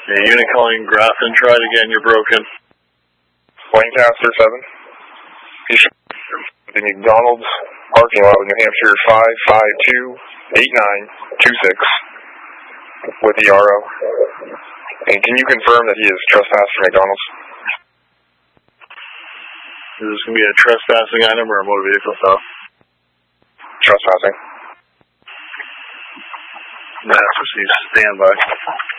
Yeah, unit calling Grafton, try it again, you're broken. Lancaster 7. You should the McDonald's parking lot with New Hampshire 552-8926 with the RO. And can you confirm that he is trespassing McDonald's? Is this going to be a trespassing item or a motor vehicle stop? Trespassing. That's received. Stand by.